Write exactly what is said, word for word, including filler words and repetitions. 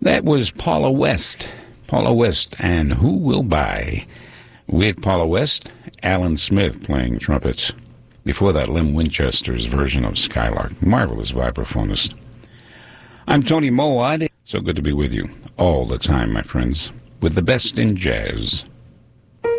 That was Paula West. Paula West and Who Will Buy? With Paula West, Alan Smith playing trumpets. Before that, Lem Winchester's version of Skylark. Marvelous vibraphonist. I'm Tony Mowat. So good to be with you all the time, my friends, with the best in jazz.